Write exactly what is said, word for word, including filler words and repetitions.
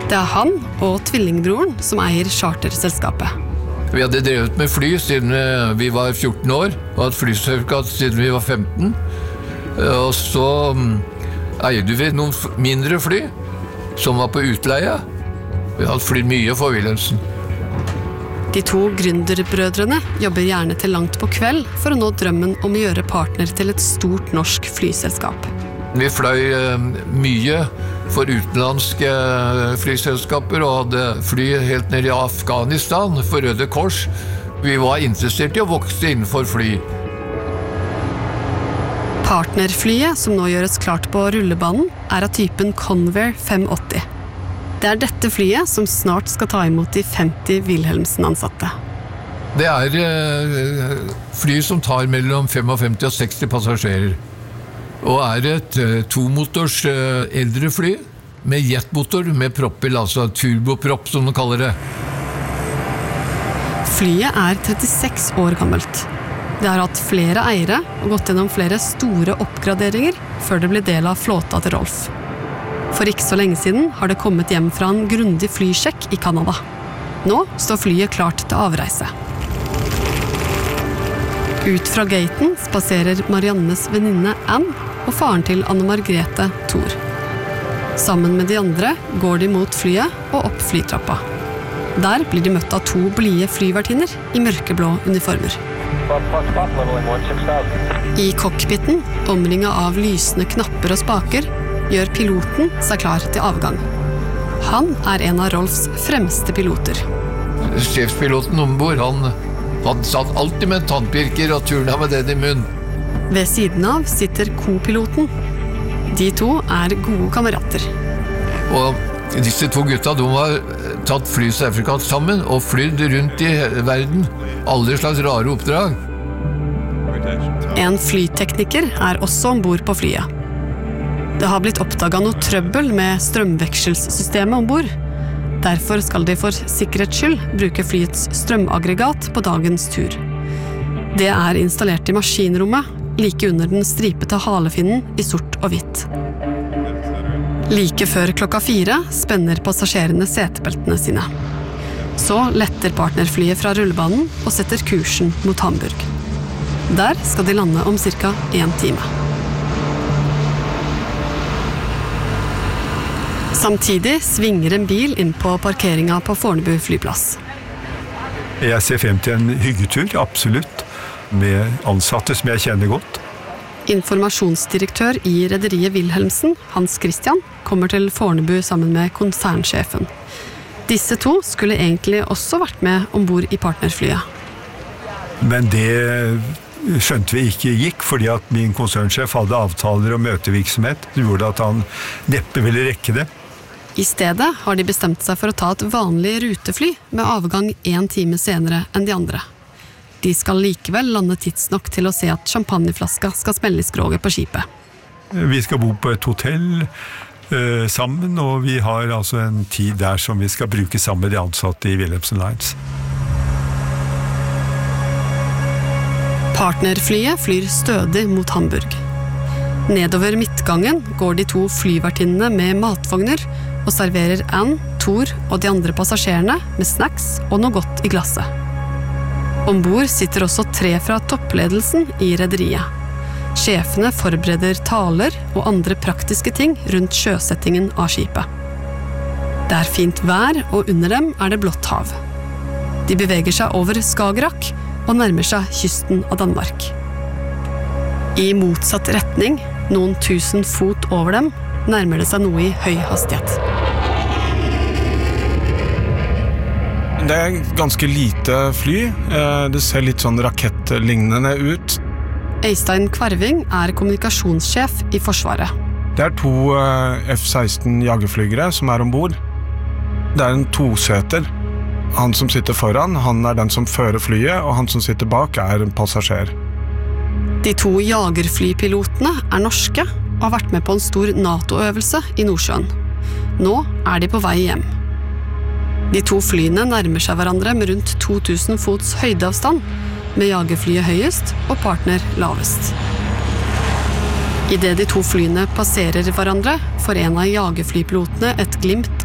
Det er han og tvillingbroren som eier charterselskapet. Vi hadde drevet med fly siden vi var fjorten år, og hatt flysertifikat siden vi var femten. Og så eide vi noen mindre fly som var på utleie. Vi hadde flydd mye for Wilhelmsen. De to gründerbrødrene jobber gjerne til langt på kveld for å nå drømmen om å gjøre partner til et stort norsk flyselskap. Vi fløy mye for utenlandske flyselskaper og hadde fly helt ned i Afghanistan for Røde Kors. Vi var interessert i å vokse innenfor fly. Partnerflyet, som nå gjøres klart på rullebanen, er av typen Convair fem åtti. Det er dette flyet som snart skal ta imot de femti Wilhelmsen-ansatte. Det er fly som tar mellom femtifem og seksti passasjerer, og er et tomotors eldre fly med jetmotor med propper, altså turbopropp som de kaller det. Flyet er trettiseks år gammelt. Det har hatt flere eiere og gått gjennom flere store oppgraderinger før det ble del av flåta til Rolf. For ikke så lenge siden har det kommet hjem fra en grundig flysjekk i Kanada. Nå står flyet klart til avreise. Ut fra gaten spaserer Mariannes venninne Anne og faren til Anne Margrethe, Thor. Sammen med de andre går de mot flyet og opp flytrappa. Der blir de møtt av to blige flyvertinner i mørkeblå uniformer. I cockpiten, omringet av lysende knapper og spaker, gjør piloten seg klar til avgang. Han er en av Rolfs fremste piloter. Sjefspiloten ombord, han, han satt alltid med en tannpirker og turna med den i munnen. Ved siden av sitter co-piloten. De to er gode kamerater. Og disse to gutta, de har tatt flysertifikat sammen og flydd rundt i verden. Alle slags rare oppdrag. En flytekniker er også ombord på flyet. Det har blitt oppdaget noe trøbbel med strømvekselssystemet ombord. Derfor skal de for sikkerhets skyld bruke flyets strømaggregat på dagens tur. Det er installert i maskinrommet, like under den stripete halefinnen i sort og hvitt. Like før klokka fire spenner passasjerene setebeltene sine. Så letter partnerflyet fra rullebanen og setter kursen mot Hamburg. Der skal de lande om cirka en time. Samtidig svinger en bil inn på parkeringen på Fornebu flyplass. Jeg ser frem til en hyggetur, absolutt, med ansatte som jeg kjenner godt. Informasjonsdirektør i rederiet Wilhelmsen, Hans Christian, kommer til Fornebu sammen med konsernsjefen. Disse to skulle egentlig også vært med ombord i partnerflyet. Men det skjønte vi ikke gikk, fordi at min konsernsjef hadde avtaler og møtevirksomhet, som gjorde at han neppe ville rekke det. I stedet har de bestemt seg for å ta et vanlig rutefly med avgang en time senere enn de andre. De skal likevel lande tidsnok til å se at champagneflaska skal smelle i skroget på skipet. Vi skal bo på et hotell eh, sammen, og vi har altså en tid der som vi skal bruke sammen med de ansatte i Wilhelmsen Lines. Partnerflyet flyr stødig mot Hamburg. Nedover midtgangen går de to flyvertinnene med matvogner og serverer Anne, Thor og de andre passasjerene med snacks og noe godt i glasset. Ombord sitter også tre fra toppledelsen i rederiet. Sjefene forbereder taler og andre praktiske ting rundt sjøsettingen av skipet. Det er fint vær, og under dem er det blått hav. De beveger seg over Skagerrak og nærmer seg kysten av Danmark. I motsatt retning, noen tusen fot over dem, nærmer det seg noe i høy hastighet. Det er ganske lite fly. Det ser litt sånn rakettlignende ut. Øystein Kvarving er kommunikasjonssjef i Forsvaret. Det er to F seksten jagerflygere som er ombord. Det er en toseter. Han som sitter foran, han er den som fører flyet, og han som sitter bak er en passasjer. De to jagerflypilotene er norske og har vært med på en stor NATO-øvelse i Nordsjøen. Nå er de på vei hjem. De to flyene nærmer seg hverandre med rundt to tusen fots høydeavstand, med jagerflyet høyest og partner lavest. I det de to flyene passerer hverandre, får en av jagerflypilotene et glimt